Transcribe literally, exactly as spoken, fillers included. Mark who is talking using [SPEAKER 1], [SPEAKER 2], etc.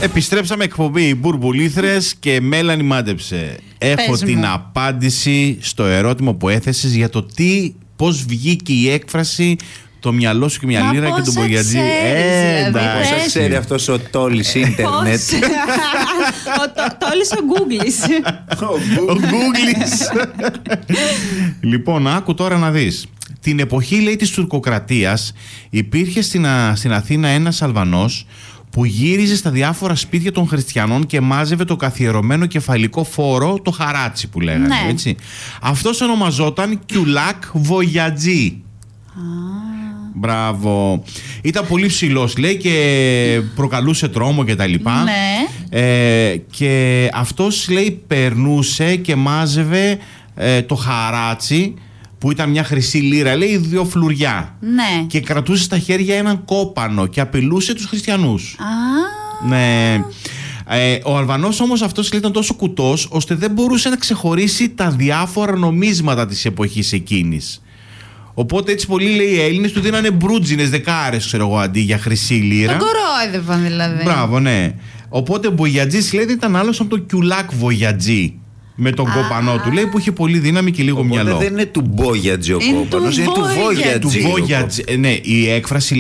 [SPEAKER 1] Επιστρέψαμε, εκπομπή Μπουρμπουλήθρες και Μέλανη μάντεψε. Έχω
[SPEAKER 2] Πες
[SPEAKER 1] την
[SPEAKER 2] μου.
[SPEAKER 1] απάντηση στο ερώτημα που έθεσες για το τι, πώς βγήκε η έκφραση το μυαλό σου και μια
[SPEAKER 2] Μα
[SPEAKER 1] λίρα και
[SPEAKER 2] πόσα
[SPEAKER 1] τον Μπογιατζή.
[SPEAKER 2] ξέρεις, δηλαδή,
[SPEAKER 1] εντάξει.
[SPEAKER 2] πες.
[SPEAKER 3] Πώς ξέρει αυτός ο τόλης ίντερνετ.
[SPEAKER 2] Πώς? Ο το- Τόλης ο Γκούγκλης.
[SPEAKER 1] Ο Γκούγκλης. Λοιπόν, άκου τώρα να δεις. Την εποχή, λέει, της τουρκοκρατίας υπήρχε στην, Α- στην Αθήνα ένας Αλβανός που γύριζε στα διάφορα σπίτια των χριστιανών και μάζευε το καθιερωμένο κεφαλικό φόρο, το χαράτσι που λέγανε,
[SPEAKER 2] Ναι.
[SPEAKER 1] έτσι. Αυτός ονομαζόταν Κιουλάκ Βογιατζή. Μπράβο. Ήταν πολύ ψηλός, λέει, και προκαλούσε τρόμο και τα λοιπά.
[SPEAKER 2] Ναι.
[SPEAKER 1] Ε, και αυτός, λέει, περνούσε και μάζευε ε, το χαράτσι, που ήταν μια χρυσή λίρα, λέει, δύο φλουριά.
[SPEAKER 2] Ναι.
[SPEAKER 1] Και κρατούσε στα χέρια έναν κόπανο και απειλούσε τους χριστιανούς.
[SPEAKER 2] Α,
[SPEAKER 1] Ναι. Ε, ο Αλβανός όμως αυτός, λέει, ήταν τόσο κουτός ώστε δεν μπορούσε να ξεχωρίσει τα διάφορα νομίσματα της εποχής εκείνης. Οπότε έτσι πολλοί, λέει, οι Έλληνες του δίνανε μπρούτζινες δεκάρες, ξέρω εγώ, αντί για χρυσή λίρα.
[SPEAKER 2] τον κορόιδευαν δηλαδή.
[SPEAKER 1] Μπράβο, ναι. Οπότε ο Μπογιατζής, λέει, δεν ήταν άλλος από τον Κιουλάκ Βογιατζή. Με τον κοπανό του, λέει, που είχε πολύ δύναμη και λίγο
[SPEAKER 3] Οπότε
[SPEAKER 1] μυαλό.
[SPEAKER 3] δεν είναι του Μπόγιατζη ο
[SPEAKER 2] Είναι του
[SPEAKER 3] κόπανος, είναι του
[SPEAKER 2] Βόγιατζη.
[SPEAKER 3] Βόγιατζη.
[SPEAKER 1] Του
[SPEAKER 3] ο
[SPEAKER 1] Βόγιατζη. Ναι, η έκφραση